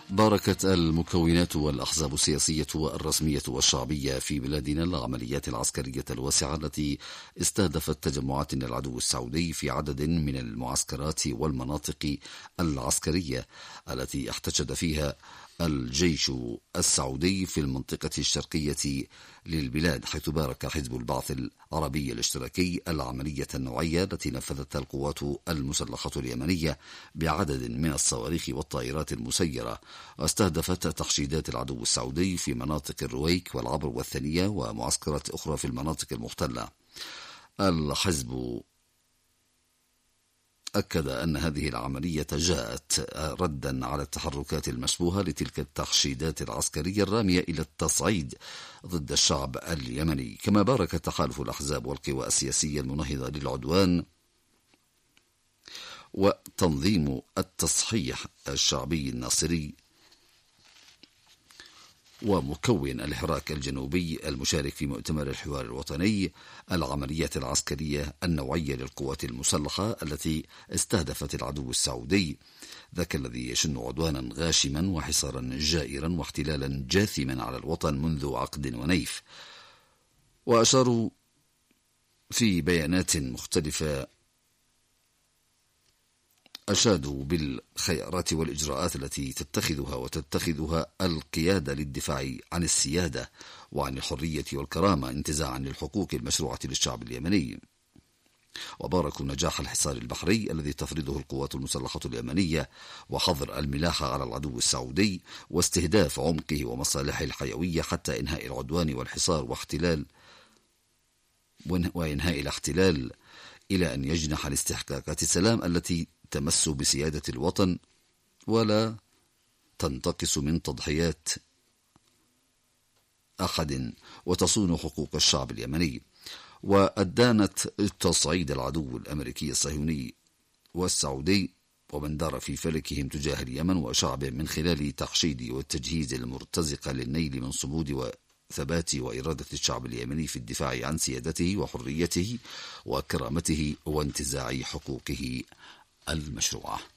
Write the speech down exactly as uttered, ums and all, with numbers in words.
باركت المكونات والأحزاب السياسية والرسمية والشعبية في بلادنا العمليات العسكرية الواسعة التي استهدفت تجمعات العدو السعودي في عدد من المعسكرات والمناطق العسكرية التي احتشد فيها الجيش السعودي في المنطقة الشرقية للبلاد، حيث بارك حزب البعث العربي الاشتراكي العملية النوعية التي نفذتها القوات المسلحة اليمنية بعدد من الصواريخ والطائرات المسيرة، واستهدفت تحشيدات العدو السعودي في مناطق الرويك والعبر والثنية ومعسكرات أخرى في المناطق المحتلة. الحزب أكد أن هذه العملية جاءت ردا على التحركات المشبوهة لتلك التحشيدات العسكرية الرامية إلى التصعيد ضد الشعب اليمني. كما بارك تحالف الأحزاب والقوى السياسية المناهضة للعدوان وتنظيم التصحيح الشعبي الناصري ومكون الحراك الجنوبي المشارك في مؤتمر الحوار الوطني العمليات العسكرية النوعية للقوات المسلحة التي استهدفت العدو السعودي، ذاك الذي يشن عدوانا غاشما وحصارا جائرا واحتلالا جاثما على الوطن منذ عقد ونيف. وأشاروا في بيانات مختلفة أشادوا بالخيارات والإجراءات التي تتخذها وتتخذها القيادة للدفاع عن السيادة وعن الحرية والكرامة انتزاعا للحقوق المشروعة للشعب اليمني. وباركوا نجاح الحصار البحري الذي تفرضه القوات المسلحة اليمنية وحظر الملاحة على العدو السعودي واستهداف عمقه ومصالحه الحيوية حتى إنهاء العدوان والحصار واحتلال وإنهاء الاحتلال إلى أن يجنح لاستحقاقات السلام التي تمس بسيادة الوطن ولا تنتقص من تضحيات أحد وتصون حقوق الشعب اليمني. وأدانت تصعيد العدو الأمريكي الصهيوني والسعودي ومن دار في فلكهم تجاه اليمن وشعبه من خلال تحشيد والتجهيز المرتزق للنيل من صمود وثبات وإرادة الشعب اليمني في الدفاع عن سيادته وحريته وكرامته وانتزاع حقوقه المشروعة.